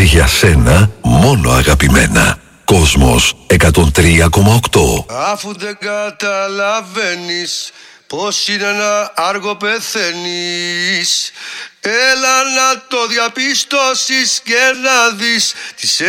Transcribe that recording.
παίζει για σένα μόνο αγαπημένα. Κόσμος 103,8. Αφού δεν καταλαβαίνεις πως είναι ένα άργο πεθαίνεις, έλα να το διαπιστώσεις και να δεις τις